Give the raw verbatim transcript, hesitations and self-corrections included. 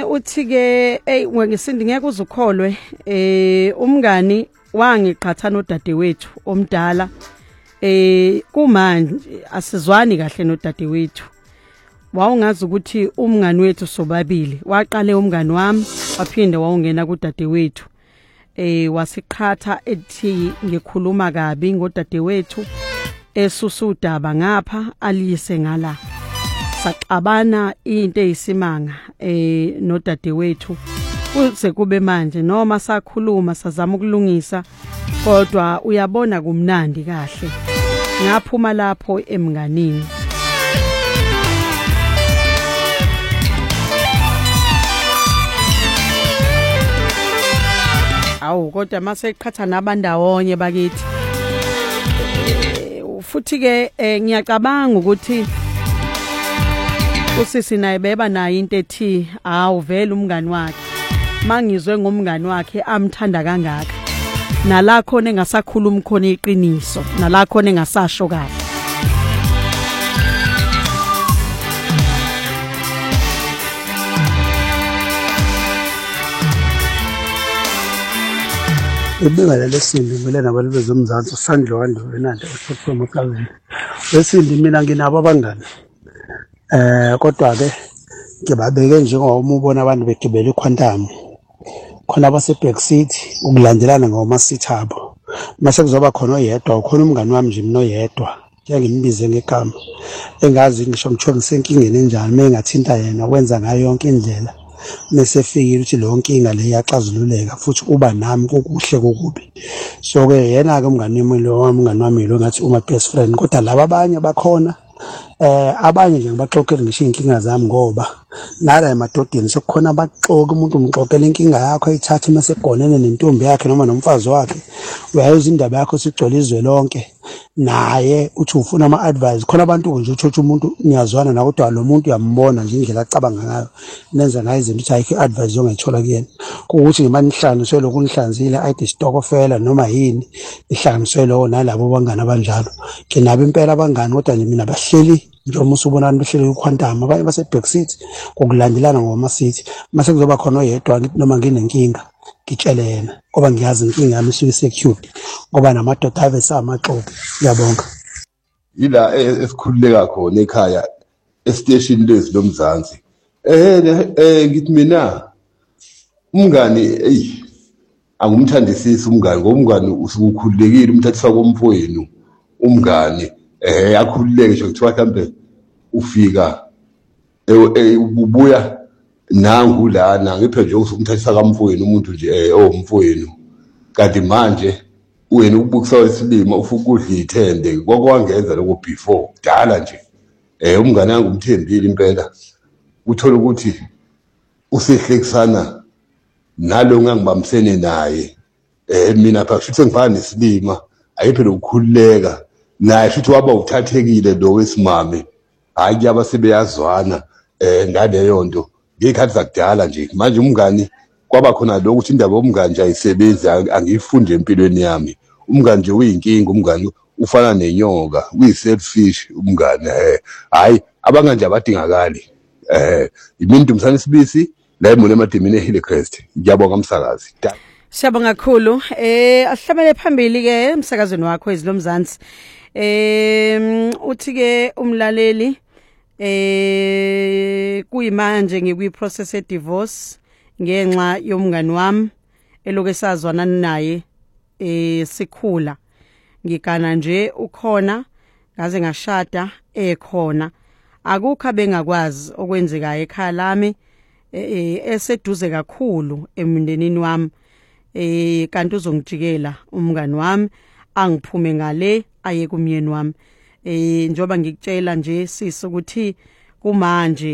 uthi ke ey ngisindi ngeke uzukholwe eh umngani wangiqhatha nodadewethu omdala eh kumanje asizwani kahle nodadewethu. Wawungazi ukuthi umngani wethu sobabili waqale umngani wami waphinde wawungena kudadewethu eh wasiqhatha ethi ngikhuluma kabi ngodadewethu esusudaba ngapha aliyise ngala. Saxabana into eyisimanga eh nodadewethu kuze kube manje noma sakhuluma sazama ukulungisa kodwa uyabona kumnandi kahle ngaphuma lapho emnganini. Awu kodwa mase qhatha nabandawonye bakithi futhi ke ngiyacabanga ukuthi usisi naye beba nayo into ethi awuvela umngani wakhe mangizwe ngomngani wakhe amthanda kangaka nala khona engasakhuluma khona iqiniso nala khona engasasho kahle. Ibinga lesindi mina nabantu bezomzansi uSandla Wandwe nanda ephuma eKabeni. Lesindi mina nginabo abangani. Eh kodwa ke ngibabeke njengoba ubona abantu begibela iQuantum. Khona abase backseat ukulandelana ngoma seat abo. Mase kuzoba khona oyedwa ukhona umngani wami nje mina oyedwa. Ngiyangimbize ngegama. Engazi ngisho ngitho ngisenkingeni enjani mengathinta yena wenza ngayo yonke indlela. Mesefikile ukuthi lo nkinga le yaxazululeka futhi uba nami kokuhle kokubi. So ke yena ke umngani wami lo umngani wami lo ngathi uma best friend kodwa laba abanye bakhona eh abanye nje ngibaxoxela ngisho inkinga zami ngoba nala emadodeni sekukhona abaxoxa umuntu umxoxela inkinga yakho ayithathe mase egonene nentombi yakhe noma nomfazi wakhe uyayiza indaba yakho sigcwele izwe lonke naye uthi ufuna ama advice khona abantu nje uthotsha umuntu niyazwana na kodwa lo muntu uyambona nje indlela acabanga ngayo nenza ngayo izinto ukuthi ayikho advice ongayithola kuyena ukuthi ngimani ihlanganiswe lokhu nihlanzile ayide stokofela noma yini ihlanganiswe lo nalabo bangana abanjalo nginabo impela abangani kodwa nje mina bahleli njengoba usubona behleli uQuantum abanye base backseat kokulandelana ngoma seat mase kuzoba khona oyedwa noma nginenkinga ngitshele yena ngoba ngiyazi inkinga yami isuke secured ngoba namadoda ave samaxoxo. Ngiyabonga. Ila esikhululeka khona ekhaya estation lezi lomzansi eh eh ngithi mina umngani ey angumthandisisi umngani ngoba umngani usukhululekile umthathisa komfowenu umngani eh akhululeke nje kuthiwa mhlambe ufika ubuya nangu lana ngiphe nje ukumthathisa kamfowenu umuntu nje eh omfowenu kanti manje wena ubukisa isilima ufuka ukudla ithende kwakwangenza lokho before dala nje eh umngane wangu umthembile impela uthola ukuthi usehlekisana nalo ngangibambisene naye eh mina phela futhi ngifana nesilima ayiphe lokukhululeka naye futhi waba uthathekile lo wesimame hayi yaba sebeyazwana eh ngaleyo nto ngekhathi zakudala nje manje umngani kwaba khona lokho ukuthi indaba yomngani nje ayisebenzi angiyifunde empilweni yami umngani nje uyinkinga umngani ufana nenyoka uyi-selfish umngani eh hayi abangani nje abadingakali eh imintu umsana isibisi la imone emadimini eHillcrest. Ngiyabonga umsakazi. Siyabonga kakhulu eh asihlabele phambili ke emsakazweni wakho ezilomzansi eh uthi ke umlaleli eh kuyimanje ngikwi process e divorce ngenxa yomngani wami eloke sazwana naye eh sikhula ngikana nje ukhona ngaze ngashada ekhona akukho bengakwazi okwenzeka ekhaya lami eh eseduze kakhulu emndenini wami eh kanti uzongijikela umngani wami angiphume ngale aye kumyeni wami eh njoba ngikutshela nje sisi ukuthi kumanje